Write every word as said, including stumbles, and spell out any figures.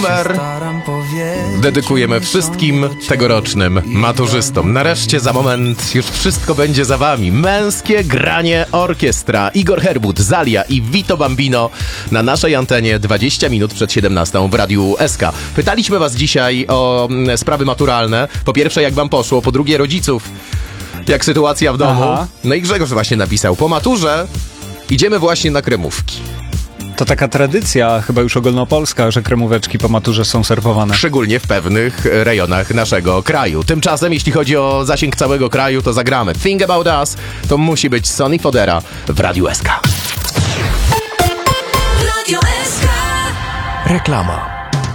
numer dedykujemy wszystkim tegorocznym maturzystom. Nareszcie za moment już wszystko będzie za wami. Męskie granie orkiestra. Igor Herbut, Zalia i Vito Bambino na naszej antenie dwadzieścia minut przed siedemnastą w Radiu S K. Pytaliśmy was dzisiaj o mm, sprawy maturalne. Po pierwsze, jak wam poszło, po drugie, rodziców. Jak sytuacja w domu. Aha. No i Grzegorz właśnie napisał: po maturze idziemy właśnie na kremówki. To taka tradycja chyba już ogólnopolska, że kremóweczki po maturze są serwowane. Szczególnie w pewnych rejonach naszego kraju. Tymczasem, jeśli chodzi o zasięg całego kraju, to zagramy Think About Us. To musi być Sonny Fodera w Radiu S K. Radio S K. Reklama.